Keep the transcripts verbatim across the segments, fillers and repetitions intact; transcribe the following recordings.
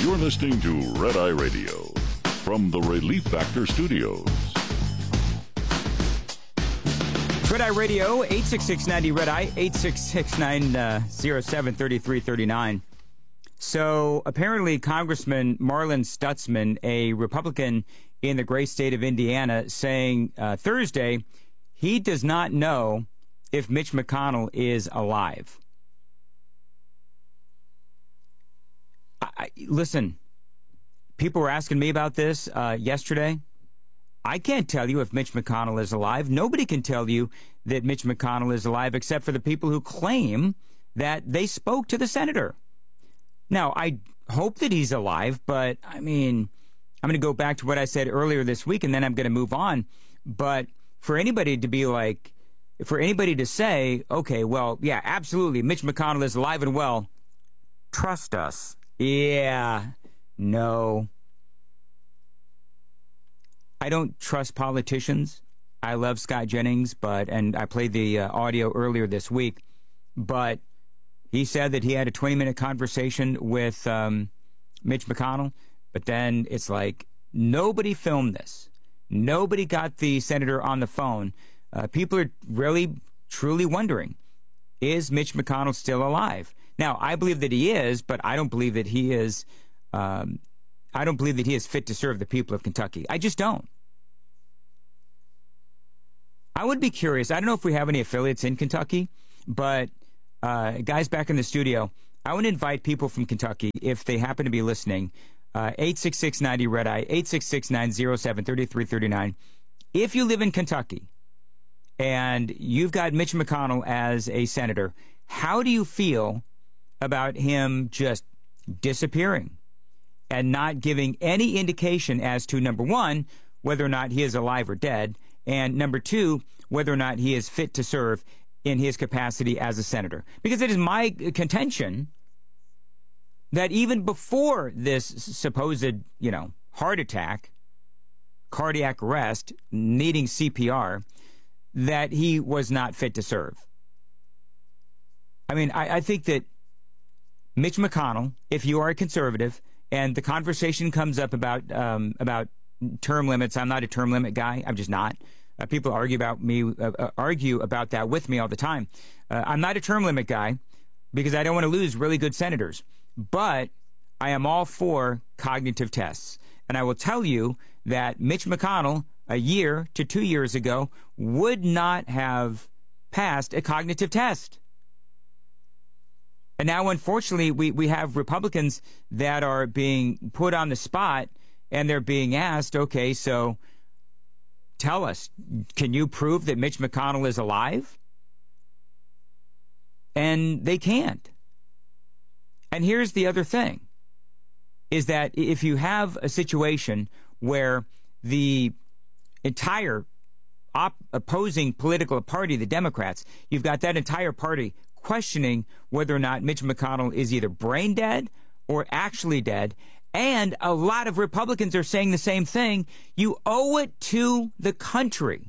You're listening to Red Eye Radio from the Relief Factor Studios. Red Eye Radio, eight six six ninety Red Eye, eight six six nine zero seven three three three nine. So apparently Congressman Marlin Stutzman, a Republican in the great state of Indiana, saying uh, Thursday he does not know if Mitch McConnell is alive. I, I, listen, people were asking me about this uh, yesterday. I can't tell you if Mitch McConnell is alive. Nobody can tell you that Mitch McConnell is alive except for the people who claim that they spoke to the senator. Now, I hope that he's alive, but, I mean, I'm going to go back to what I said earlier this week, and then I'm going to move on. But for anybody to be like, for anybody to say, okay, well, yeah, absolutely, Mitch McConnell is alive and well, trust us. Yeah, no. I don't trust politicians. I love Scott Jennings, but and I played the uh, audio earlier this week, but he said that he had a twenty-minute conversation with um, Mitch McConnell, but then it's like nobody filmed this. Nobody got the senator on the phone. Uh, people are really, truly wondering, is Mitch McConnell still alive? Now, I believe that he is, but I don't believe that he is um, I don't believe that he is fit to serve the people of Kentucky. I just don't. I would be curious. I don't know if we have any affiliates in Kentucky, but uh, guys back in the studio, I would invite people from Kentucky, if they happen to be listening, uh, eight six six ninety Red Eye, eight six six nine zero seven three three three nine. If you live in Kentucky and you've got Mitch McConnell as a senator, how do you feel about him just disappearing and not giving any indication as to, number one, whether or not he is alive or dead, and number two, whether or not he is fit to serve in his capacity as a senator? Because it is my contention that even before this supposed, you know, heart attack, cardiac arrest, needing C P R, that he was not fit to serve. I mean, I, I think that Mitch McConnell, if you are a conservative, and the conversation comes up about um, about term limits. I'm not a term limit guy. I'm just not. Uh, people argue about me, uh, uh, argue about that with me all the time. Uh, I'm not a term limit guy because I don't want to lose really good senators. But I am all for cognitive tests. And I will tell you that Mitch McConnell, a year to two years ago, would not have passed a cognitive test. And now, unfortunately, we, we have Republicans that are being put on the spot, and they're being asked, okay, so tell us, can you prove that Mitch McConnell is alive? And they can't. And here's the other thing, is that if you have a situation where the entire op- opposing political party, the Democrats, you've got that entire party questioning whether or not Mitch McConnell is either brain dead or actually dead, and a lot of Republicans are saying the same thing, you owe it to the country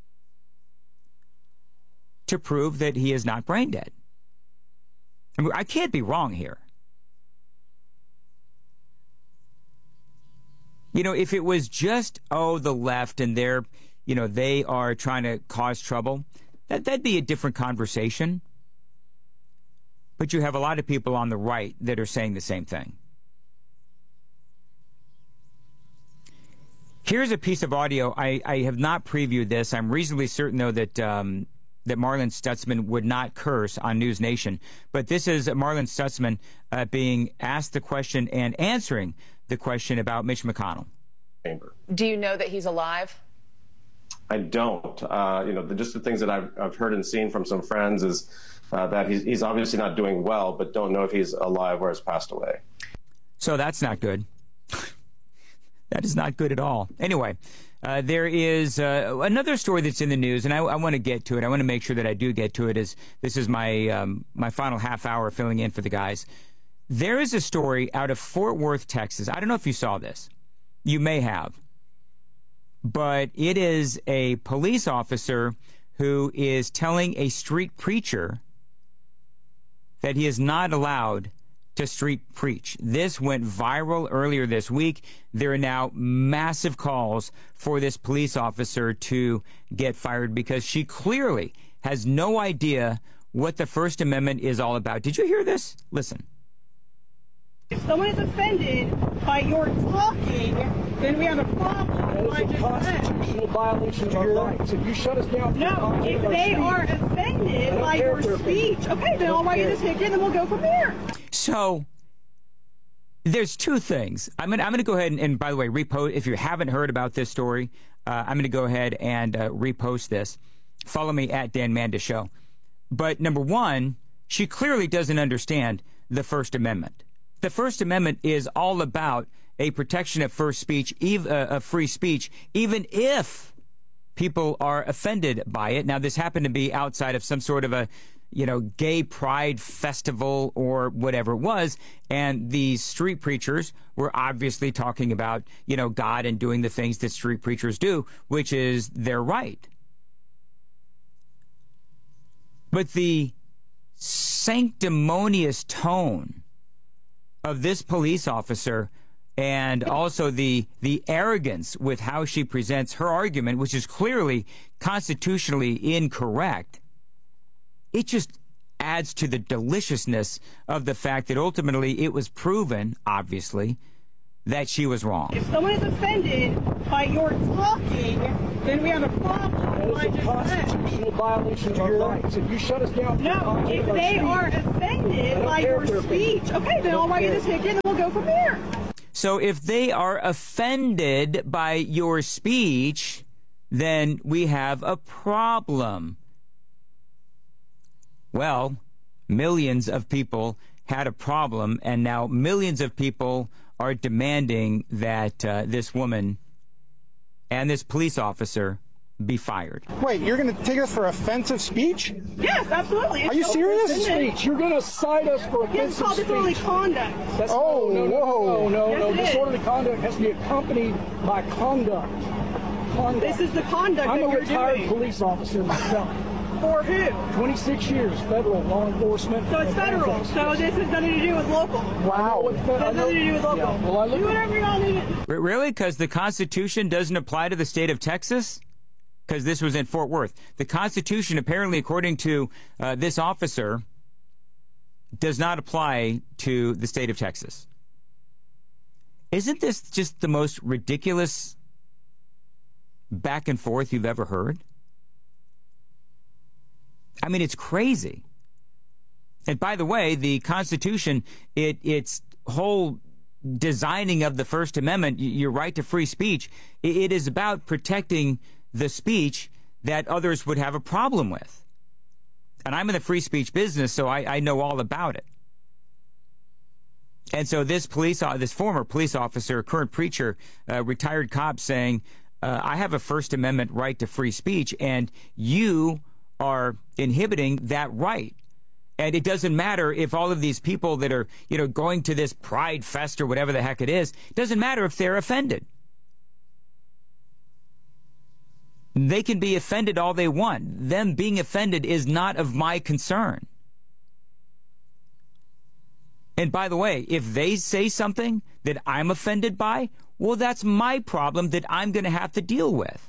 to prove that he is not brain dead. I mean, I can't be wrong here. You know, if it was just, oh, the left and they're, you know, they are trying to cause trouble, that, that'd be a different conversation. But you have a lot of people on the right that are saying the same thing. Here's a piece of audio. I, I have not previewed this. I'm reasonably certain, though, that um, that Marlin Stutzman would not curse on News Nation. But this is Marlin Stutzman uh, being asked the question and answering the question about Mitch McConnell. Do you know that he's alive? I don't. Uh, you know, the, just the things that I've, I've heard and seen from some friends is uh, that he's, he's obviously not doing well, but don't know if he's alive or has passed away. So that's not good. That is not good at all. Anyway, uh, there is uh, another story that's in the news, and I, I want to get to it. I want to make sure that I do get to it. As this is my um, my final half hour filling in for the guys. There is a story out of Fort Worth, Texas. I don't know if you saw this. You may have. But it is a police officer who is telling a street preacher that he is not allowed to street preach. This went viral earlier this week. There are now massive calls for this police officer to get fired because she clearly has no idea what the First Amendment is all about. Did you hear this? Listen. If someone is offended by your talking, then we have a problem. That is a constitutional violation of your rights. If you shut us down, no. If they are offended by your speech, okay, then I'll write you the ticket, and then we'll go from there. So there's two things. I'm gonna I'm gonna go ahead and, and by the way, repost. If you haven't heard about this story, uh, I'm gonna go ahead and uh, repost this. Follow me at Dan Mandis Show. But number one, she clearly doesn't understand the First Amendment. The First Amendment is all about a protection of first speech, ev- uh, of free speech, even if people are offended by it. Now, this happened to be outside of some sort of a, you know, gay pride festival or whatever it was, and these street preachers were obviously talking about, you know, God and doing the things that street preachers do, which is their right. But the sanctimonious tone of this police officer and also the the arrogance with how she presents her argument, which is clearly constitutionally incorrect, it just adds to the deliciousness of the fact that ultimately it was proven, obviously, that she was wrong. If someone is offended by your talking, then we have a problem. That is a constitutional violation of your rights. If you shut us down, no. If they are offended by your speech, okay, then I'll write you the ticket, and we'll go from there. So if they are offended by your speech, then we have a problem. Well, millions of people had a problem, and now millions of people are demanding that uh, this woman and this police officer be fired. Wait, you're going to take us for offensive speech? Yes, absolutely. Are you serious? Speech. You're going to cite us for offensive It's called speech. disorderly conduct. That's, oh, no, no, whoa. no, no, yes, no. it Disorderly is. conduct has to be accompanied by conduct. Conduct. This is the conduct I'm that a you're retired doing. police officer myself. For who? twenty-six years, federal law enforcement. So it's federal. So this has nothing to do with local. Wow. It has nothing to do with local. Yeah. Well, I look do whatever y'all need. Really? Because the Constitution doesn't apply to the state of Texas? Because this was in Fort Worth. The Constitution, apparently, according to uh, this officer, does not apply to the state of Texas. Isn't this just the most ridiculous back and forth you've ever heard? I mean, it's crazy. And by the way, the Constitution, it its whole designing of the First Amendment, your right to free speech, it is about protecting the speech that others would have a problem with. And I'm in the free speech business, so I, I know all about it. And so this police, this former police officer, current preacher, uh, retired cop saying, uh, I have a First Amendment right to free speech, and you are inhibiting that right. And it doesn't matter if all of these people that are, you know, going to this Pride Fest or whatever the heck it is, it doesn't matter if they're offended. They can be offended all they want. Them being offended is not of my concern. And by the way, if they say something that I'm offended by, well, that's my problem that I'm going to have to deal with.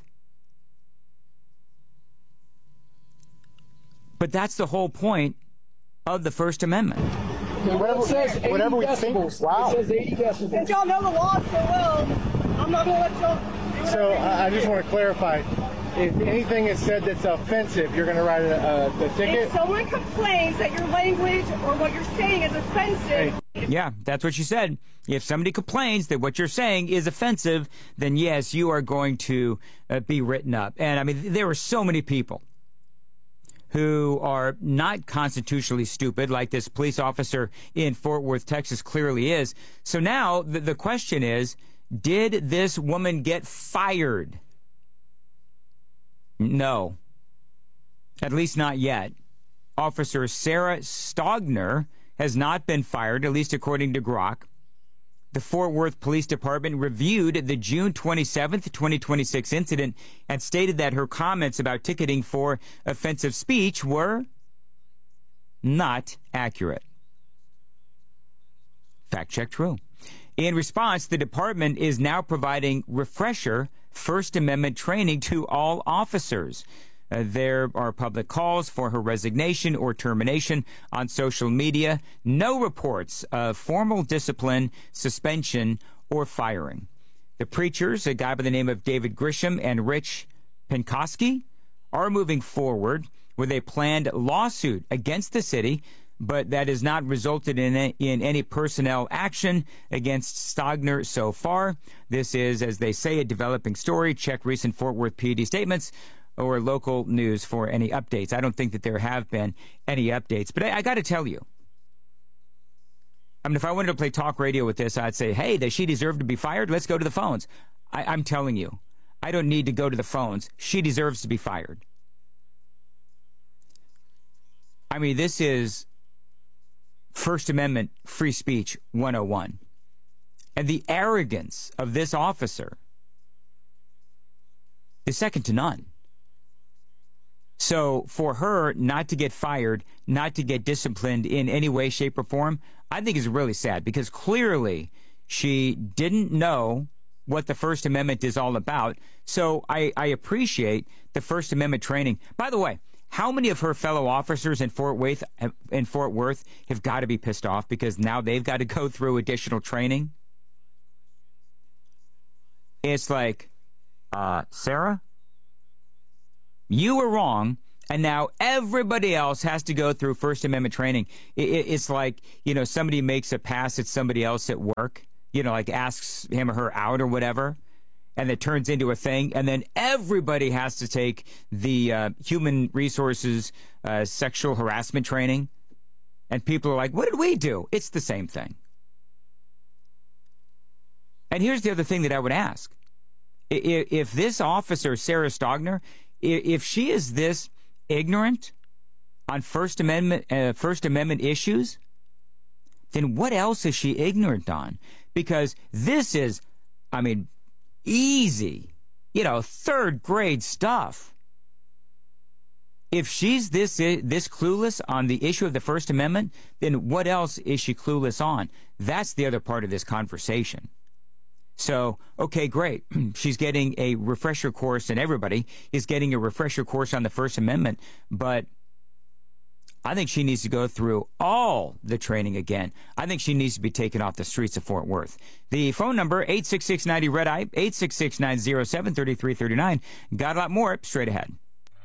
But that's the whole point of the First Amendment. Whatever, it says eighty whatever we decibels. think. Wow. It says eighty decibels. Since y'all know the law so well, I'm not going to let y'all do whatever So you I I do. just want to clarify. If anything is said that's offensive, you're going to write a, uh, the ticket? If someone complains that your language or what you're saying is offensive, Yeah, that's what she said. If somebody complains that what you're saying is offensive, then yes, you are going to uh, be written up. And I mean, there are so many people who are not constitutionally stupid, like this police officer in Fort Worth, Texas clearly is. So now the, the question is, did this woman get fired? No. At least not yet. Officer Sarah Stogner has not been fired, at least according to Grok. The Fort Worth Police Department reviewed the June twenty-seventh, twenty twenty-six incident and stated that her comments about ticketing for offensive speech were not accurate. Fact check true. In response, the department is now providing refresher First Amendment training to all officers. Uh, there are public calls for her resignation or termination on social media. No reports of formal discipline, suspension, or firing. The preachers, a guy by the name of David Grisham and Rich Penkoski, are moving forward with a planned lawsuit against the city, but that has not resulted in, a, in any personnel action against Stogner so far. This is, as they say, a developing story. Check recent Fort Worth P D statements or local news for any updates. I don't think that there have been any updates, but I, I got to tell you, I mean, if I wanted to play talk radio with this, I'd say, hey, does she deserve to be fired? Let's go to the phones. I, I'm telling you, I don't need to go to the phones. She deserves to be fired. I mean, this is First Amendment free speech one oh one. And the arrogance of this officer is second to none. So for her not to get fired, not to get disciplined in any way, shape, or form, I think is really sad, because clearly she didn't know what the First Amendment is all about. So I, I appreciate the First Amendment training. By the way, how many of her fellow officers in Fort Worth, in Fort Worth have got to be pissed off because now they've got to go through additional training? It's like, uh, Sarah, you were wrong, and now everybody else has to go through First Amendment training. It, it, it's like, you know, somebody makes a pass at somebody else at work, you know, like asks him or her out or whatever, and it turns into a thing, and then everybody has to take the uh, human resources uh, sexual harassment training, and people are like, what did we do? It's the same thing. And here's the other thing that I would ask. If, if this officer, Sarah Stogner, if she is this ignorant on First Amendment uh, First Amendment issues, then what else is she ignorant on? Because this is, I mean, easy, you know, third grade stuff. If she's this this clueless on the issue of the First Amendment, then what else is she clueless on? That's the other part of this conversation. So, okay, great. She's getting a refresher course, and everybody is getting a refresher course on the First Amendment, but I think she needs to go through all the training again. I think she needs to be taken off the streets of Fort Worth. The phone number, eight six six ninety red eye, eight six six nine zero seven three three three nine. Got a lot more straight ahead.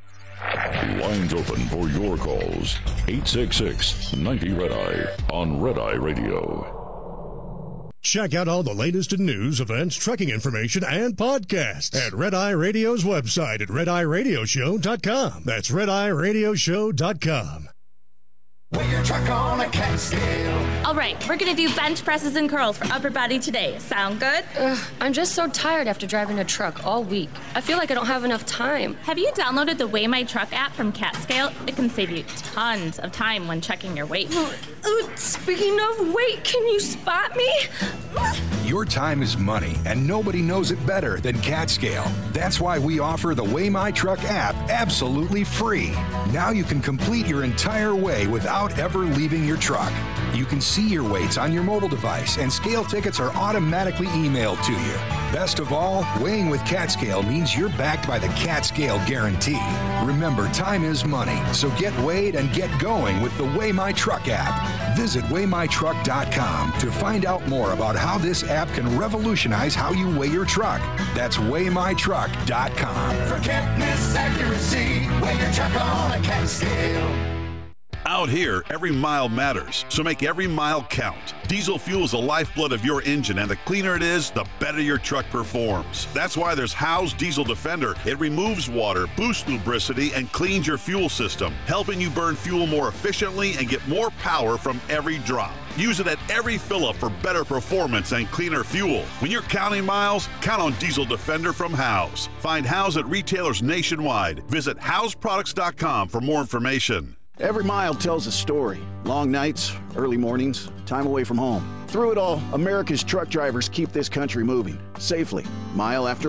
Lines open for your calls. eight six six ninety red eye on Red Eye Radio. Check out all the latest in news, events, trucking information, and podcasts at Red Eye Radio's website at red eye radio show dot com. That's red eye radio show dot com. Weigh your truck on a cat scale. All right, we're going to do bench presses and curls for upper body today. Sound good? Ugh, I'm just so tired after driving a truck all week. I feel like I don't have enough time. Have you downloaded the Weigh My Truck app from CatScale? It can save you tons of time when checking your weight. Uh, speaking of weight, can you spot me? Your time is money, and nobody knows it better than CatScale. That's why we offer the Weigh My Truck app absolutely free. Now you can complete your entire weigh without ever leaving your truck. You can see your weights on your mobile device, and scale tickets are automatically emailed to you. Best of all, weighing with CatScale means you're backed by the CatScale guarantee. Remember, time is money, so get weighed and get going with the Weigh My Truck app. Visit weigh my truck dot com to find out more about how this app can revolutionize how you weigh your truck. That's weigh my truck dot com. Forget misaccuracy. Weigh your truck on a cat scale. Out here, every mile matters, so make every mile count. Diesel fuel is the lifeblood of your engine, and the cleaner it is, the better your truck performs. That's why there's Howe's Diesel Defender. It removes water, boosts lubricity, and cleans your fuel system, helping you burn fuel more efficiently and get more power from every drop. Use it at every fill-up for better performance and cleaner fuel. When you're counting miles, count on Diesel Defender from Howe's. Find Howe's at retailers nationwide. Visit Howes Products dot com for more information. Every mile tells a story. Long nights, early mornings, time away from home. Through it all, America's truck drivers keep this country moving, safely, mile after mile.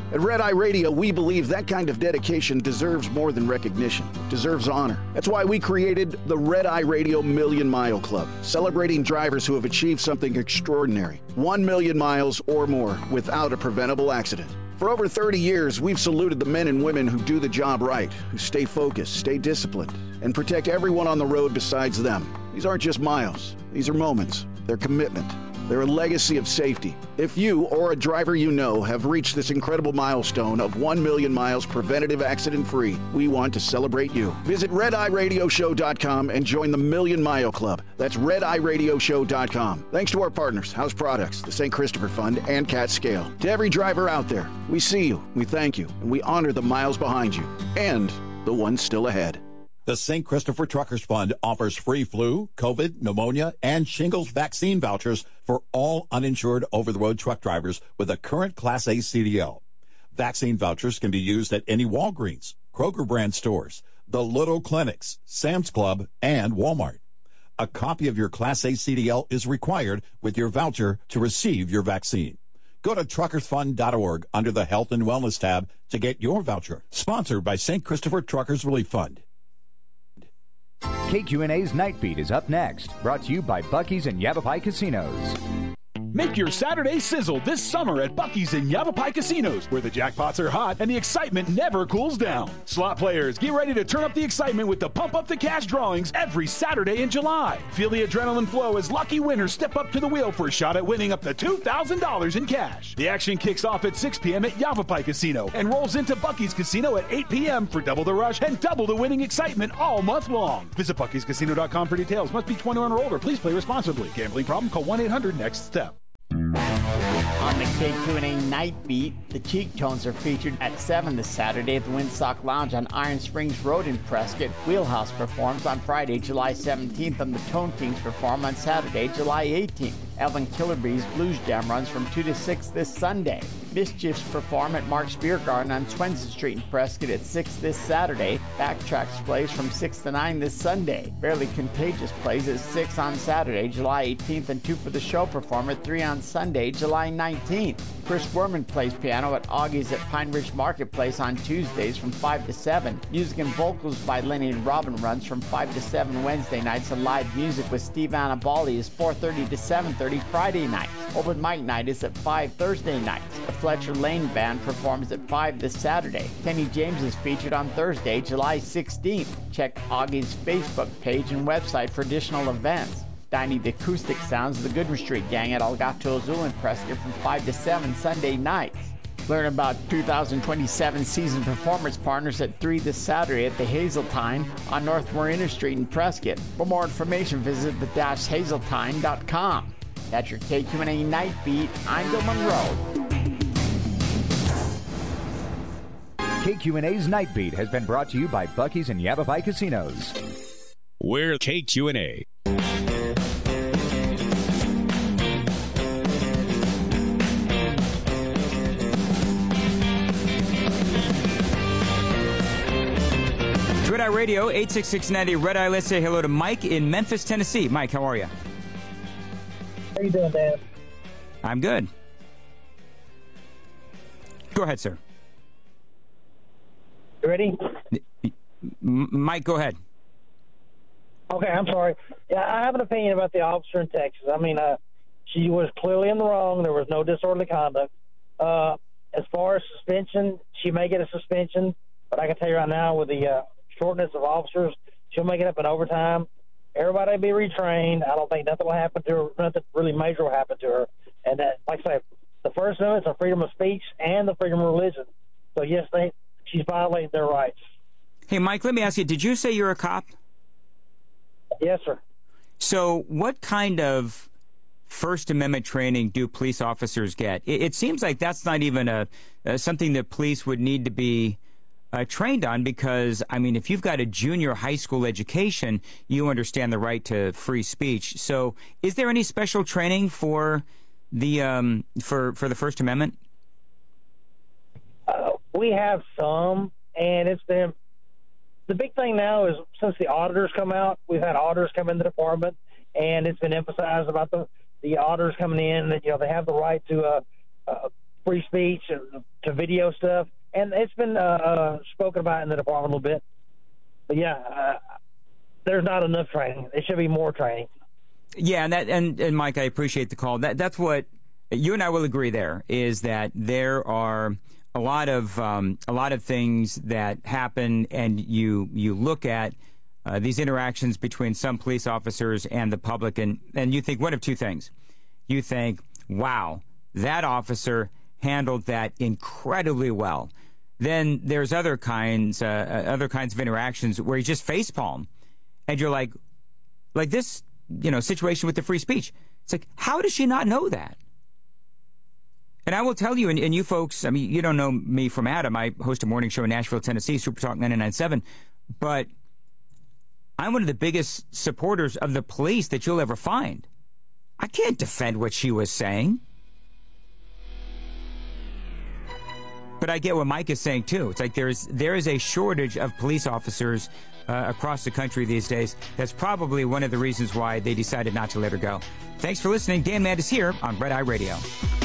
At Red Eye Radio, we believe that kind of dedication deserves more than recognition, deserves honor. That's why we created the Red Eye Radio Million Mile Club, celebrating drivers who have achieved something extraordinary. One million miles or more without a preventable accident. For over thirty years, we've saluted the men and women who do the job right, who stay focused, stay disciplined, and protect everyone on the road besides them. These aren't just miles. These are moments. They're commitment. They're a legacy of safety. If you or a driver you know have reached this incredible milestone of one million miles preventative accident-free, we want to celebrate you. Visit red eye radio show dot com and join the Million Mile Club. That's red eye radio show dot com. Thanks to our partners, House Products, the Saint Christopher Fund, and Cat Scale. To every driver out there, we see you, we thank you, and we honor the miles behind you and the ones still ahead. The Saint Christopher Truckers Fund offers free flu, COVID, pneumonia, and shingles vaccine vouchers for all uninsured over-the-road truck drivers with a current Class A C D L. Vaccine vouchers can be used at any Walgreens, Kroger brand stores, the Little Clinics, Sam's Club, and Walmart. A copy of your Class A C D L is required with your voucher to receive your vaccine. Go to truckers fund dot org under the Health and Wellness tab to get your voucher. Sponsored by Saint Christopher Truckers Relief Fund. K Q N A's Night Beat is up next, brought to you by Buc-ee's and Yavapai Casinos. Make your Saturday sizzle this summer at Buc-ee's and Yavapai Casinos, where the jackpots are hot and the excitement never cools down. Slot players, get ready to turn up the excitement with the Pump Up the Cash drawings every Saturday in July. Feel the adrenaline flow as lucky winners step up to the wheel for a shot at winning up to two thousand dollars in cash. The action kicks off at six p.m. at Yavapai Casino and rolls into Buc-ee's Casino at eight p.m. for double the rush and double the winning excitement all month long. Visit Buc Ee's Casino dot com for details. Must be twenty-one or older. Please play responsibly. Gambling problem? Call one eight hundred next step. On the K Q N A Night Beat, the Cheek Tones are featured at seven this Saturday at the Windsock Lounge on Iron Springs Road in Prescott. Wheelhouse performs on Friday, July seventeenth, and the Tone Kings perform on Saturday, July eighteenth. Elvin Killerby's Blues Jam runs from two to six this Sunday. Mischiefs perform at Mark's Beer Garden on Swenson Street in Prescott at six this Saturday. Backtracks plays from six to nine this Sunday. Fairly Contagious plays at six on Saturday, July eighteenth, and Two for the Show perform at three on Sunday, July nineteenth. Chris Werman plays piano at Augie's at Pine Ridge Marketplace on Tuesdays from five to seven. Music and vocals by Lenny and Robin runs from five to seven Wednesday nights, and live music with Steve Annabali is four thirty to seven thirty Friday nights. Open mic night is at five Thursday nights. The Fletcher Lane Band performs at five this Saturday. Kenny James is featured on Thursday, July sixteenth. Check Augie's Facebook page and website for additional events. Dining the acoustic sounds of the Goodman Street Gang at Elgato Azul in Prescott from five to seven Sunday nights. Learn about two thousand twenty-seven season performance partners at three this Saturday at the Hazeltine on North Marina Street in Prescott. For more information, visit the dash hazeltine dot com. That's your K Q N A Night Beat. I'm Bill Monroe. K Q N A's Night Beat has been brought to you by Buc-ee's and Yavapai Casinos. We're K Q N A. Red Eye Radio, eight six six ninety Red Eye. Let's say hello to Mike in Memphis, Tennessee. Mike, how are you? How you doing, Dan? I'm good. Go ahead, sir. You ready? M- Mike, go ahead. Okay, I'm sorry. Yeah, I have an opinion about the officer in Texas. I mean, uh, she was clearly in the wrong. There was no disorderly conduct. Uh, as far as suspension, she may get a suspension, but I can tell you right now with the uh, shortness of officers, she'll make it up in overtime. Everybody will be retrained. I don't think nothing will happen to her. Nothing really major will happen to her. And that, like I say, the First Amendment is freedom of speech and the freedom of religion. So, yes, they, she's violating their rights. Hey, Mike, let me ask you, did you say you're a cop? Yes, sir. So what kind of First Amendment training do police officers get? It, it seems like that's not even a, a something that police would need to be Uh, trained on, because, I mean, if you've got a junior high school education, you understand the right to free speech. So is there any special training for the um, for, for the First Amendment? Uh, we have some, and it's been the big thing now is since the auditors come out, we've had auditors come in the department, and it's been emphasized about the, the auditors coming in that, you know, they have the right to uh, uh, free speech to video stuff, and it's been uh, uh, spoken about in the department a little bit. But yeah, uh, there's not enough training. There should be more training. Yeah, and that and, and Mike, I appreciate the call. That that's what you and I will agree. There is that there are a lot of um, a lot of things that happen, and you you look at uh, these interactions between some police officers and the public, and and you think one of two things. You think, wow, that officer handled that incredibly well. Then there's other kinds uh, other kinds of interactions where you just facepalm, and you're like, like this. You know, situation with the free speech. It's like, how does she not know that? And I will tell you, and, and you folks, I mean, you don't know me from Adam. I host a morning show in Nashville, Tennessee, Super Talk ninety-nine point seven. But I'm one of the biggest supporters of the police that you'll ever find. I can't defend what she was saying. But I get what Mike is saying, too. It's like there's there is a shortage of police officers uh, across the country these days. That's probably one of the reasons why they decided not to let her go. Thanks for listening. Dan Mandis here on Red Eye Radio.